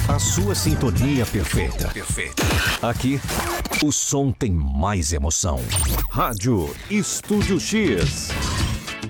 A sua sintonia perfeita. Aqui, o som tem mais emoção. Rádio Estúdio X.